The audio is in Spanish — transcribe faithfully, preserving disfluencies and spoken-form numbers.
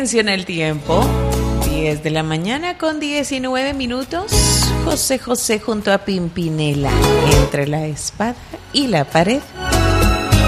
Atención al tiempo. diez de la mañana con diecinueve minutos. José José junto a Pimpinela. Entre la espada y la pared.